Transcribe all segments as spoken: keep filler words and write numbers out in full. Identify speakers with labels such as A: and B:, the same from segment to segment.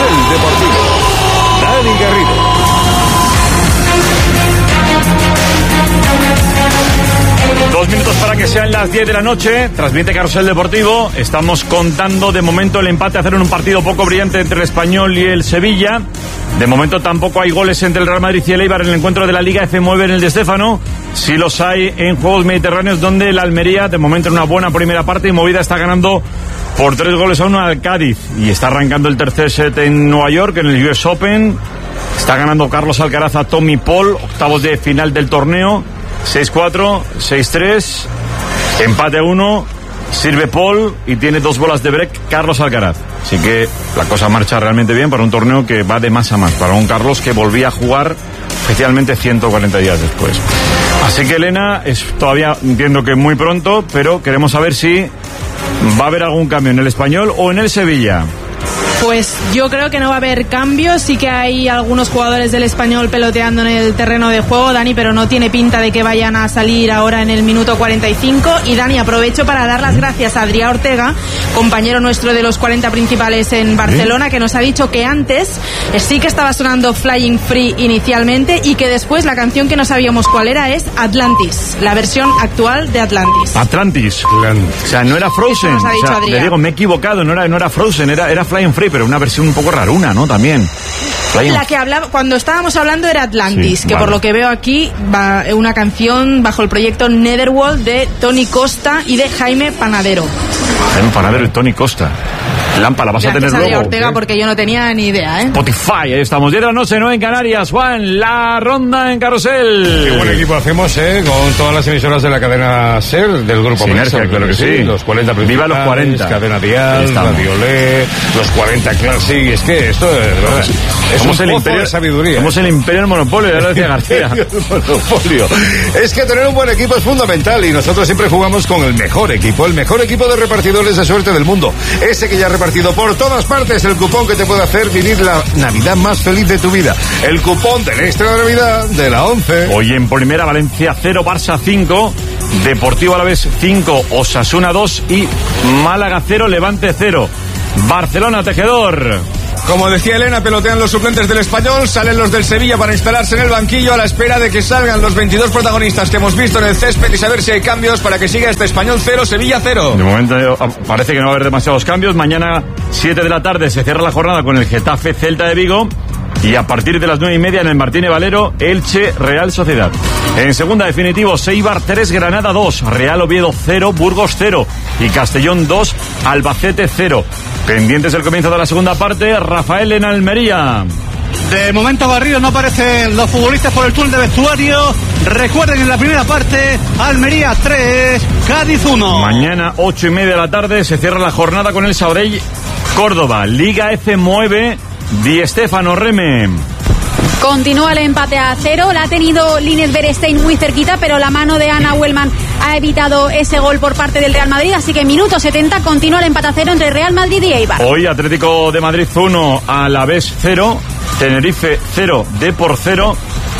A: Carrusel Deportivo. Dani Garrido.
B: Dos minutos para que sean las diez de la noche. Transmite Carrusel Deportivo. Estamos contando de momento el empate a cero en un partido poco brillante entre el Español y el Sevilla. De momento tampoco hay goles entre el Real Madrid y el Eibar en el encuentro de la Liga F nueve en el de Stéfano. Sí los hay en Juegos Mediterráneos, donde el Almería, de momento en una buena primera parte y movida, está ganando por tres goles a uno al Cádiz. Y está arrancando el tercer set en Nueva York, en el U S Open. Está ganando Carlos Alcaraz a Tommy Paul, octavos de final del torneo. seis cuatro, seis tres, empate a uno, sirve Paul y tiene dos bolas de break Carlos Alcaraz. Así que la cosa marcha realmente bien para un torneo que va de más a más, para un Carlos que volvía a jugar oficialmente ciento cuarenta días después. Así que, Elena, es todavía, entiendo que muy pronto, pero queremos saber si va a haber algún cambio en el Español o en el Sevilla.
C: Pues yo creo que no va a haber cambios. Sí que hay algunos jugadores del Español peloteando en el terreno de juego, Dani, pero no tiene pinta de que vayan a salir ahora en el minuto cuarenta y cinco. Y Dani, aprovecho para dar las gracias a Adrià Ortega, compañero nuestro de los cuarenta principales en Barcelona, que nos ha dicho que antes sí que estaba sonando Flying Free inicialmente y que después la canción que no sabíamos cuál era es Atlantis, la versión actual de Atlantis.
B: Atlantis. O sea, no era Frozen.
C: Nos ha dicho
B: o sea,
C: Adrià.
B: le digo, me he equivocado, no era, no era Frozen, era, era Flying Free, pero una versión un poco raruna, ¿no? También. Flying...
C: La que hablaba, cuando estábamos hablando era Atlantis, sí, que
B: vale.
C: por lo que veo aquí va una canción bajo el proyecto Netherworld de Tony Costa y de Jaime Panadero.
B: Jaime Panadero y Tony Costa. Lampa, la vas
C: Gracias
B: a tener
C: a
B: luego.
C: Ortega, ¿qué? Porque yo no tenía ni idea, ¿eh?
B: Spotify, ahí estamos. diez de la noche, nueve en Canarias. Juan, la ronda en Carrusel.
A: Qué buen equipo hacemos, ¿eh? Con todas las emisoras de la cadena SER, del grupo
B: Sinergia,
A: Mixer,
B: claro que sí.
A: Los cuarenta principales.
B: Viva los cuarenta.
A: Cadena Dial, Radio Le, los cuarenta Classic. Es que esto es, ¿verdad? Es
B: somos
A: un
B: el
A: pozo
B: imperio
A: de sabiduría.
B: Somos el imperio del monopolio, ya lo decía García.
A: El monopolio. Es que tener un buen equipo es fundamental y nosotros siempre jugamos con el mejor equipo, el mejor equipo de repartidores de suerte del mundo. Ese que ya ha repartido por todas partes el cupón que te puede hacer vivir la Navidad más feliz de tu vida. El cupón del Extra de Navidad de la once.
B: Hoy en primera, Valencia cero, Barça cinco, Deportivo Alavés cinco, Osasuna dos y Málaga cero, Levante cero. Barcelona, Tejedor.
D: Como decía Elena, pelotean los suplentes del Español, salen los del Sevilla para instalarse en el banquillo a la espera de que salgan los veintidós protagonistas que hemos visto en el césped y saber si hay cambios para que siga este Español cero, Sevilla cero.
B: De momento parece que no va a haber demasiados cambios. Mañana, siete de la tarde, se cierra la jornada con el Getafe Celta de Vigo. Y a partir de las nueve y media en el Martínez Valero, Elche Real Sociedad. En segunda, definitivo, Eibar tres, Granada dos, Real Oviedo cero, Burgos cero y Castellón dos, Albacete cero. Pendientes del comienzo de la segunda parte, Rafael en Almería.
E: De momento Barrio no aparecen los futbolistas por el túnel de vestuario. Recuerden, en la primera parte, Almería tres, Cádiz uno.
B: Mañana, ocho y media de la tarde, se cierra la jornada con el Sabadell Córdoba. Liga F nueve, Di Stéfano, Reme.
F: Continúa el empate a cero, la ha tenido Línez Berestein muy cerquita, pero la mano de Ana Huelman ha evitado ese gol por parte del Real Madrid, así que minuto setenta continúa el empate a cero entre Real Madrid y Eibar.
B: Hoy Atlético de Madrid uno, Alavés cero, Tenerife cero, Depor cero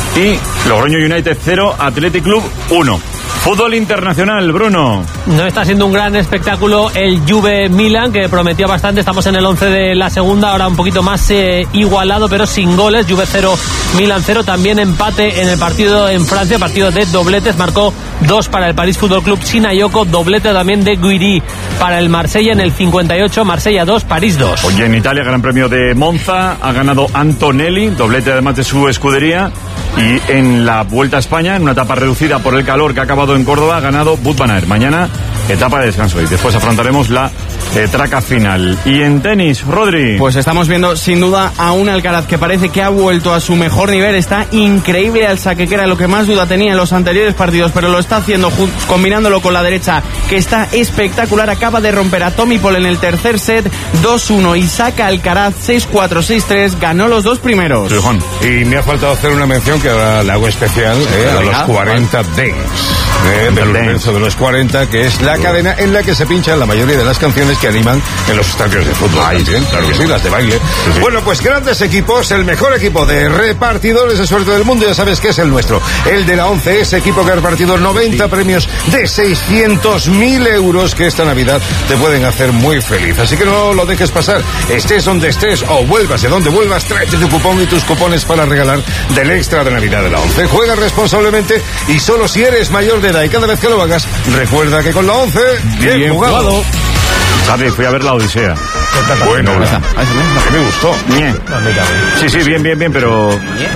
B: y Logroño United cero, Athletic Club uno. Fútbol internacional, Bruno.
G: No está siendo un gran espectáculo el Juve Milan, que prometió bastante. Estamos en el once de la segunda, ahora un poquito más eh, igualado, pero sin goles. Juve cero, Milan cero. También empate en el partido en Francia, partido de dobletes. Marcó dos para el París Fútbol Club Sinayoko, doblete también de Guiri para el Marsella en el cincuenta y ocho. Marsella dos, París dos.
B: Hoy en Italia, Gran Premio de Monza, ha ganado Antonelli, doblete además de su escudería. Y en la Vuelta a España, en una etapa reducida por el calor que ha acabado en Córdoba, ha ganado Wout van Aert. Mañana, etapa de descanso y después afrontaremos la eh, traca final. Y en tenis, Rodri.
H: Pues estamos viendo sin duda a un Alcaraz que parece que ha vuelto a su mejor nivel. Está increíble al saque, que era lo que más duda tenía en los anteriores partidos, pero lo está haciendo combinándolo con la derecha, que está espectacular. Acaba de romper a Tommy Paul en el tercer set, dos uno, y saca Alcaraz seis cuatro, seis tres. Ganó los dos primeros.
B: Sí, Juan.
A: Y me ha faltado hacer una mención que ahora la hago especial, eh, a los cuarenta Days, eh, del universo de los cuarenta, que es la cadena en la que se pinchan la mayoría de las canciones competiciones que animan en los estadios de fútbol. Ahí, bien, claro que sí, las de baile. Sí, sí. Bueno, pues grandes equipos, el mejor equipo de repartidores de suerte del mundo, ya sabes que es el nuestro, el de la ONCE, ese equipo que ha repartido noventa sí. premios de seiscientos mil euros que esta Navidad te pueden hacer muy feliz. Así que no lo dejes pasar, estés donde estés o vuelvas de donde vuelvas, tráete tu cupón y tus cupones para regalar del extra de Navidad de la ONCE. Juega responsablemente y solo si eres mayor de edad, y cada vez que lo hagas, recuerda que con la ONCE, bien, bien jugado. jugado.
B: Javi, fui a ver la Odisea.
A: Bueno, a mí me gustó.
B: Bien. Sí, sí, bien, bien, bien, pero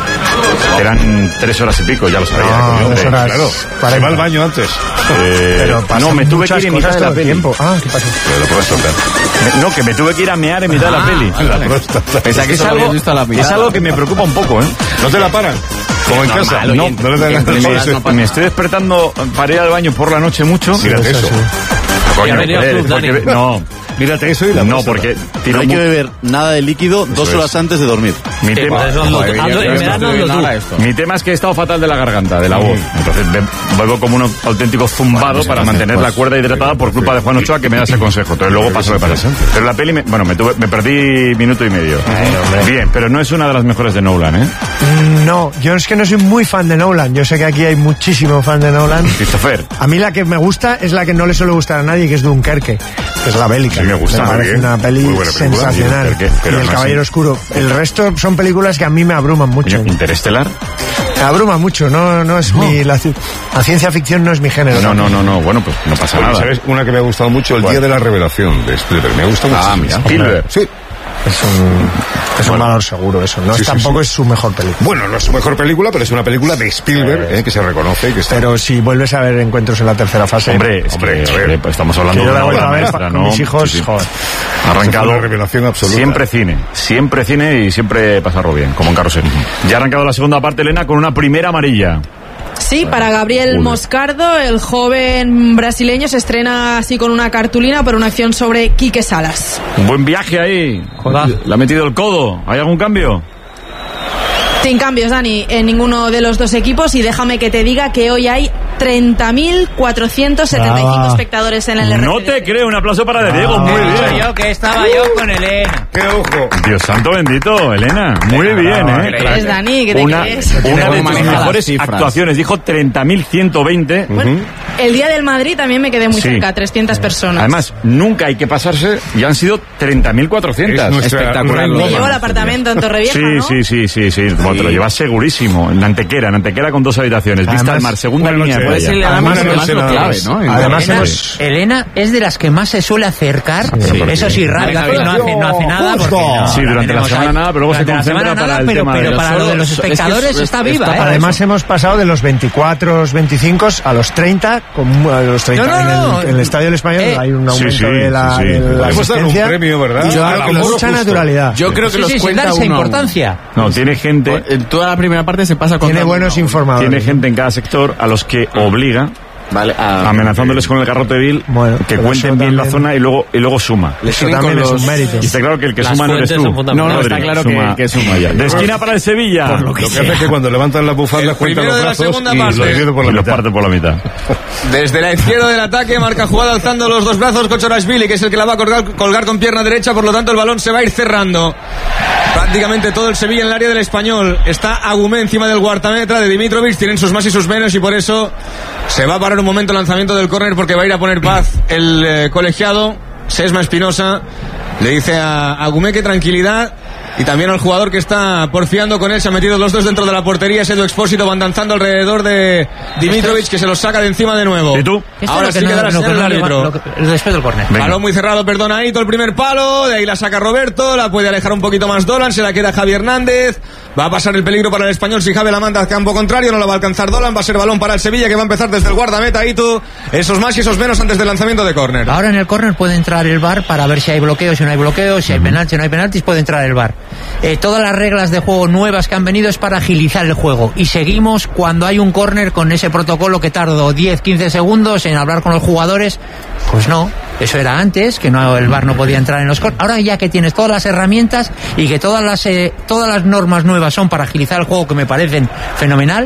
B: eran tres horas y pico, ya lo sabía.
I: No, tres horas.
A: Claro, se va al baño antes.
B: Eh, no, me tuve que ir en mitad de la peli.
I: Tiempo. Ah, ¿qué pasó?
A: Pero lo puedes tocar.
B: No, que me tuve que ir a mear en mitad ah, de la peli.
A: La próstata.
B: Pensaba que es algo, es algo que me preocupa un poco, ¿eh?
A: ¿No te la paran? Como en casa.
B: No, no, no le dan. Me estoy despertando para ir al baño por la noche mucho.
A: Mírate eso.
B: Coño, porque, no, mírate eso y la No, porque
J: no hay que beber nada de líquido eso dos horas es. antes de dormir.
B: Mi, sí, tema, eso, no, joder, ando, ando, mi tema es que he estado fatal de la garganta, de la voz. Entonces vuelvo como un auténtico zumbado bueno, para mantener pues, la cuerda hidratada por culpa de Juan Ochoa, que me da ese consejo. Entonces luego pasa lo que pasa. Pero la peli, me, bueno, me, tuve, me perdí minuto y medio. Ay, bien, pero no es una de las mejores de Nolan, ¿eh?
I: No, yo es que no soy muy fan de Nolan. Yo sé que aquí hay muchísimo fan de Nolan.
B: Christopher.
I: A mí la que me gusta es la que no le suele gustar a nadie, que es Dunkerque, que es la bélica.
A: Sí, me gusta.
I: Me parece una peli sensacional.
A: Película,
I: y El no Caballero así. Oscuro. El resto son películas que a mí me abruman mucho.
B: ¿Interestelar?
I: Me abruma mucho, no, no es no. mi... La, la ciencia ficción no es mi género.
B: No, no, no, no, bueno, pues no pasa
A: Oye,
B: nada.
A: ¿Sabes una que me ha gustado mucho? El bueno. Día de la Revelación de Spielberg. Me gusta mucho.
B: Ah, mira. Spielberg.
A: Sí.
I: Es un, es un valor seguro eso. No
A: sí,
I: es,
A: sí,
I: tampoco
A: sí.
I: es su mejor película.
A: Bueno, no es su mejor película, pero es una película de Spielberg eh, eh, que se reconoce. Que está...
I: Pero si vuelves a ver Encuentros en la tercera fase.
B: Hombre, es hombre, que, hombre pues estamos hablando de una obra maestra, ¿no?
I: Con mis hijos,
B: sí, sí.
I: joder.
B: Arrancado.
A: Una revelación absoluta.
B: Siempre cine. Siempre cine y siempre pasarlo bien, como en Carrusel. Ya ha arrancado la segunda parte, Elena, con una primera amarilla.
C: Sí, para Gabriel Moscardo, el joven brasileño, se estrena así con una cartulina por una acción sobre Quique Salas.
B: Un buen viaje ahí. Joder. Le ha metido el codo. ¿Hay algún cambio?
C: Sin cambios, Dani, en ninguno de los dos equipos. Y déjame que te diga que hoy hay treinta mil cuatrocientos setenta y cinco ah. espectadores en el R C D.
B: No te creo, un aplauso para De Diego, ah. muy bien.
K: Yo que estaba yo con Elena.
A: ¡Qué ojo!
B: Dios santo bendito, Elena. Muy
C: Elena,
B: bien,
C: no,
B: ¿eh?
C: ¿Qué crees, Dani? ¿Qué te
B: una,
C: crees?
B: Una de tus mejores actuaciones. Dijo treinta mil ciento veinte.
C: Bueno, uh-huh. El día del Madrid también me quedé muy sí. cerca, trescientas personas.
B: Además, nunca hay que pasarse, ya han sido treinta mil cuatrocientas.
C: Espectacular. Me llevo el apartamento en Torrevieja,
B: sí,
C: ¿no?
B: Sí, sí, sí, sí. Bueno, te lo llevas segurísimo. En Antequera, en Antequera con dos habitaciones. Además, vista al mar, segunda línea de playa.
K: Además, además lo clave, ¿no? Además, Elena, hemos... Elena es de las que más se suele acercar. Sí, eso sí, rápido, no hace, no hace nada. Porque no,
B: sí, durante la semana nada, pero luego se concentra para nada, el
K: pero,
B: tema
K: pero
B: de
K: para
B: los
K: lo de los espectadores es que está viva, ¿eh?
I: Además, hemos pasado de los veinticuatro, veinticinco a los treinta, con a los treinta no, no, en, el, no. en el Estadio del Español eh, hay un aumento sí, sí, de la, sí, sí. De la asistencia.
A: Un premio, ¿verdad?
I: Y yo creo que mucha naturalidad.
K: Yo creo que los cuenta esa importancia.
B: No, tiene gente.
H: En toda la primera parte se pasa con.
I: Tiene buenos informadores.
B: Tiene gente en cada sector a los que obliga. Vale, ah, amenazándoles eh, con el garrote vil, bueno, que cuenten bien la zona y luego y luego suma.
I: Eso también es un mérito.
B: Y está claro que el que
G: Las
B: suma no eres tú.
G: No,
H: no, no está claro
B: suma,
H: que, que suma ya.
B: De esquina para el Sevilla.
A: Por lo que, lo que hace es que cuando levantan las bufandas cuentan los brazos y
D: parte.
A: los divide por la
B: y los parte por la mitad.
D: Desde la izquierda del ataque marca jugada alzando los dos brazos Kochorashvili, que es el que la va a colgar, colgar con pierna derecha, por lo tanto el balón se va a ir cerrando. Prácticamente todo el Sevilla en el área del Español. Está Agumé encima del guardametra de Dimitrovic, tienen sus más y sus menos y por eso se va a parar un momento el lanzamiento del córner porque va a ir a poner paz el eh, colegiado. Sesma Espinosa le dice a Agumé que tranquilidad. Y también al jugador que está porfiando con él, se han metido los dos dentro de la portería, es Edu Expósito, van danzando alrededor de Dimitrovic, que se los saca de encima de nuevo.
B: ¿Y tú?
D: Ahora sí quedará ser el árbitro.
K: Después del córner.
D: Balón muy cerrado, perdona, Aito, el primer palo, de ahí la saca Roberto, la puede alejar un poquito más Dolan, se la queda Javi Hernández, va a pasar el peligro para el Español si Javi la manda al campo contrario, no la va a alcanzar Dolan, va a ser balón para el Sevilla que va a empezar desde el guardameta, Aito, esos más y esos menos antes del lanzamiento de córner.
K: Ahora en el córner puede entrar el V A R para ver si hay bloqueos, si no hay bloqueos, si hay penaltis, si no hay penaltis, puede entrar el V A R. Eh, todas las reglas de juego nuevas que han venido es para agilizar el juego y seguimos cuando hay un córner con ese protocolo que tardó diez, quince segundos en hablar con los jugadores. Pues no, eso era antes, que no, el V A R no podía entrar en los córneres. Ahora ya que tienes todas las herramientas y que todas las eh, todas las normas nuevas son para agilizar el juego, que me parecen fenomenal,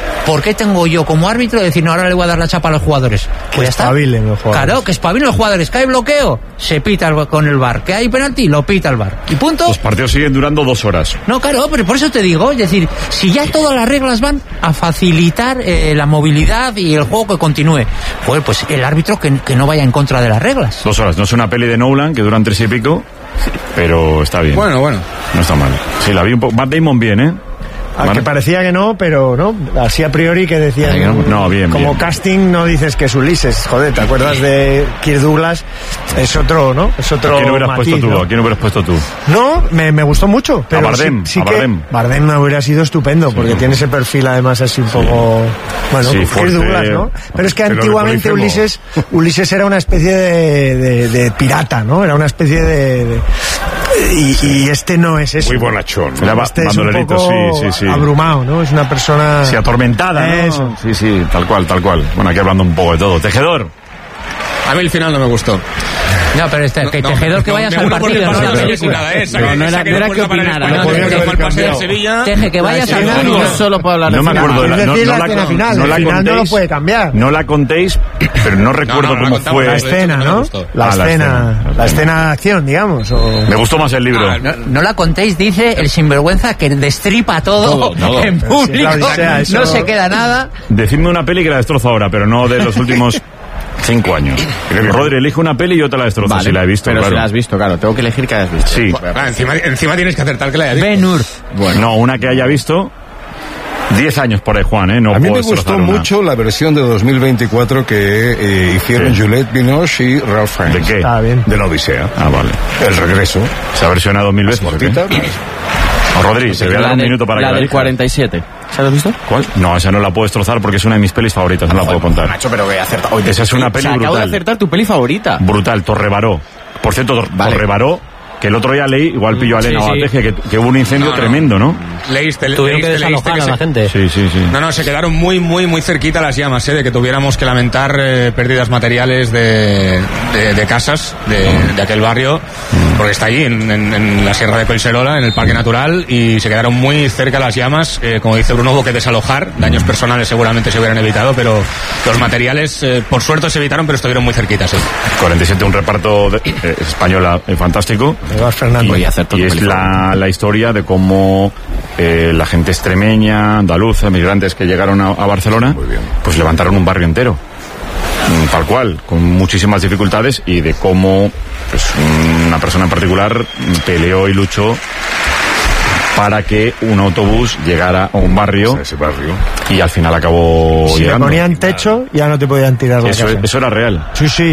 K: ¿por qué tengo yo como árbitro decir, no, ahora le voy a dar la chapa a los jugadores?
I: Que
K: Pues ya está.
I: espabilen los jugadores.
K: Claro, que espabilen los jugadores. Que hay bloqueo, se pita el- con el V A R. Que hay penalti, lo pita el V A R. Y punto.
B: Los partidos siguen durando dos horas.
K: No, claro, pero por eso te digo, es decir, si ya todas las reglas van a facilitar eh, la movilidad y el juego que continúe, joder, pues el árbitro que, que no vaya en contra de las reglas.
B: Dos horas. No es una peli de Nolan que duran tres y pico, pero está bien.
D: Bueno, bueno.
B: No está mal. Sí, la vi un poco. Matt Damon bien, ¿eh?
I: Al que parecía que no, pero no, así a priori que decían.
B: Ay, no, no, bien,
I: como
B: bien.
I: casting no dices que es Ulises, joder, ¿te acuerdas de Kirk Douglas? Es otro, ¿no? Es otro
B: ¿A quién hubieras
I: matiz,
B: puesto tú?
I: ¿no?
B: ¿A quién hubieras puesto tú?
I: No, me, me gustó mucho. Pero
B: A Bardem,
I: sí, sí
B: a
I: que
B: Bardem.
I: Bardem me hubiera sido estupendo, porque
B: Sí.
I: tiene ese perfil además así un poco. Bueno,
B: Sí,
I: Kirk
B: fuerte.
I: Douglas, ¿no? Pero es que
B: Pero
I: antiguamente
B: Policemo.
I: Ulises, Ulises era una especie de, de, de pirata, ¿no? Era una especie de. de- y, y este no es eso.
A: Muy bonachón.
B: Era ba-
I: Este es un
B: bandolerito,
I: poco
B: sí, sí, sí.
I: abrumado, ¿no? Es una persona.
B: Sí, atormentada, ¿no?
I: Eso.
B: Sí, sí, tal cual, tal cual. Bueno, aquí hablando un poco de todo. Tejedor.
D: A mí el final no me gustó.
K: No, pero este, que
D: No,
K: Tejedor que
D: no,
K: vayas
D: me
K: al
D: uno porque
K: partido.
D: el partido
K: no,
D: no
K: pero-
D: sé nada, ¿eh? Saque-
H: No, no era-
D: saque
H: no era
D: de
H: que
D: puerta para el
H: opinara,
D: Español,
H: no,
D: porque
A: tenía que
D: fue
A: haber
D: el pase del
A: cambiado.
D: Sevilla.
K: Teje, que vayas
I: La
K: al
I: escena
K: partido.
I: no-
H: Solo puedo hablar
B: No
H: de
B: me
H: final.
B: acuerdo de la,
I: Es
B: no,
I: decir,
B: no
I: la
B: la,
I: escena
B: con-
I: final,
B: no
I: el
B: la
I: final no lo
B: contéis,
I: puede cambiar.
B: no la contéis, pero no recuerdo
D: no, no la
B: cómo
D: contamos,
B: fue.
I: La
D: de hecho,
I: escena,
D: no me
I: ¿no?
D: gustó.
I: La
B: Ah, la
I: escena,
B: escena.
I: la escena de acción, digamos. O...
B: Me gustó más el libro.
D: Ah,
K: No, no la contéis, dice el sinvergüenza que destripa todo,
D: Todo, todo.
K: en
I: Sí,
K: público,
I: la Odisea, eso-
K: no se queda nada.
B: Decidme una peli que la destrozo ahora, pero no de los últimos cinco años. Rodri, elige una peli y yo te la destrozo
H: Vale,
B: si la he visto,
H: pero
B: claro.
H: si la has visto, claro. Tengo que elegir que hayas visto.
B: Sí.
D: Ah, encima, encima tienes que acertar que la hayas visto.
K: Ben Hur.
B: Bueno. No, una que haya visto. Diez años por ahí, Juan, ¿eh? No
A: A mí
B: puedo
A: me gustó
B: destrozar una.
A: mucho la versión de dos mil veinticuatro que eh, hicieron
B: Sí.
A: Juliette Binoche y Ralph Fiennes.
B: ¿De qué?
I: Está bien.
A: De la Odisea.
B: Ah, vale.
A: El regreso.
B: Se ha versionado mil veces. ¿o qué?
A: Cortita.
B: O Rodri, te voy a
H: la
B: dar un
H: del-
B: minuto para
H: la
B: que la
H: del
B: elijas.
H: cuarenta y siete. ¿Se lo has visto?
B: ¿Cuál? No, esa no la puedo destrozar porque es una de mis pelis favoritas, no la puedo contar.
H: Nacho, pero voy a acertar. Oye,
B: Esa es una
H: o sea,
B: peli
H: acabo de
B: brutal.
H: acertar tu peli favorita.
B: Brutal, Torrebaró. Por cierto, Tor-
H: Vale.
B: Torrebaró, que el otro día leí, igual pillo a Elena
G: Sí,
B: o a
G: sí.
B: Teje, que, que hubo un incendio
D: No, no.
B: tremendo, ¿no?
D: Leíste,
G: Tuvieron que
D: leíste, leíste
G: desalojar
D: que
G: a la
D: se-
G: gente.
B: Sí, sí, sí.
D: No, no, se quedaron muy, muy, muy cerquita las llamas, ¿eh? De que tuviéramos que lamentar eh, pérdidas materiales de, de, de casas de, de aquel barrio, porque está allí, en, en- en la Sierra de Collserola, en el Parque Natural, y se quedaron muy cerca las llamas. Eh, como dice Bruno, hubo que desalojar. Daños personales seguramente se hubieran evitado, pero los materiales, eh, por suerte, se evitaron, pero estuvieron muy cerquitas, ¿eh?
B: cuarenta y siete, un reparto de, eh, española eh, fantástico.
I: Eduardo Fernando.
B: Y,
H: Voy a hacer todo
B: y
H: tu
B: es
H: peli
B: la, la historia de cómo eh, la gente extremeña, andaluza, migrantes que llegaron a, a Barcelona, pues levantaron un barrio entero. Mm, Tal cual, con muchísimas dificultades, y de cómo pues, una persona en particular mm, peleó y luchó para que un autobús llegara a un barrio
A: A ese barrio.
B: y al final acabó
I: Si le
B: llegando.
I: ponían techo, ya no te podían tirar la
B: Eso,
I: casa.
B: eso era real.
I: Sí, sí.